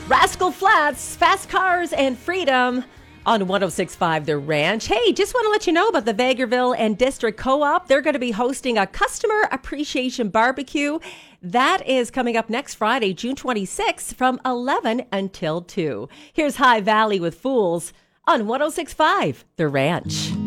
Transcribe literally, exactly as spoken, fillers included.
Rascal Flatts, Fast Cars and Freedom on one oh six point five The Ranch. Hey, just want to let you know about the Vegreville and District Co-op. They're going to be hosting a customer appreciation barbecue. That is coming up next Friday, June twenty-sixth from eleven until two. Here's High Valley with Fools on one oh six point five The Ranch.